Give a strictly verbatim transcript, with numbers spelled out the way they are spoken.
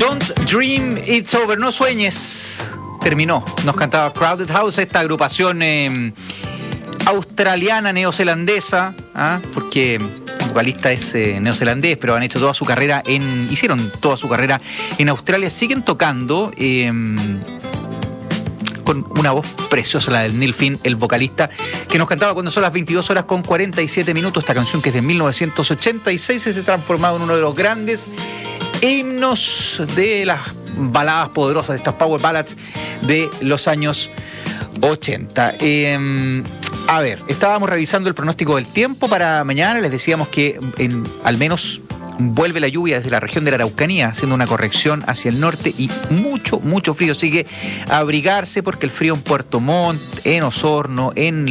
Don't Dream It's Over, no sueñes, terminó. Nos cantaba Crowded House, esta agrupación eh, australiana, neozelandesa, ¿ah? Porque el vocalista es eh, neozelandés, pero han hecho toda su carrera en, hicieron toda su carrera en Australia, siguen tocando eh, con una voz preciosa, la del Neil Finn, el vocalista, que nos cantaba cuando son las veintidós horas con cuarenta y siete minutos. Esta canción, que es de mil novecientos ochenta y seis, y se ha transformado en uno de los grandes himnos de las baladas poderosas, de estas power ballads de los años ochenta. Eh, a ver, estábamos revisando el pronóstico del tiempo para mañana. Les decíamos que en, al menos vuelve la lluvia desde la región de la Araucanía, haciendo una corrección hacia el norte y mucho, mucho frío. Así que abrigarse, porque el frío en Puerto Montt, en Osorno, en